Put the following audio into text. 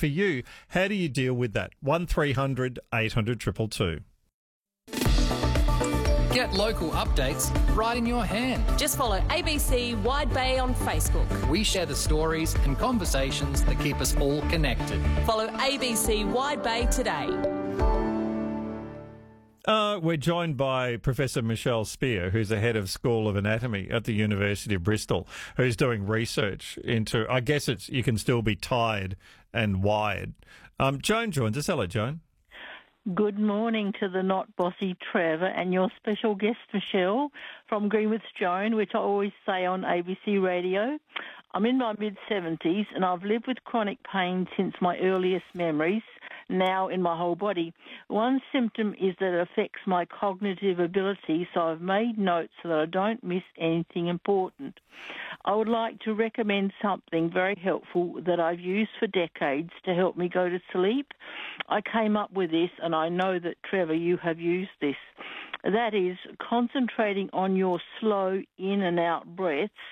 for you, how do you deal with that? 1300 800 222. Get local updates right in your hand. Just follow ABC Wide Bay on Facebook. We share the stories and conversations that keep us all connected. Follow ABC Wide Bay today. We're joined by Professor Michelle Spear, who's the head of School of Anatomy at the University of Bristol, who's doing research into, I guess you can still be tied and wired. Joan joins us. Hello, Joan. Good morning to the not bossy Trevor and your special guest Michelle from Greenwith's Joan, which I always say on ABC Radio. I'm in my mid-70s and I've lived with chronic pain since my earliest memories, now in my whole body. One symptom is that it affects my cognitive ability, so I've made notes so that I don't miss anything important. I would like to recommend something very helpful that I've used for decades to help me go to sleep. I came up with this, and I know that, Trevor, you have used this. That is concentrating on your slow in and out breaths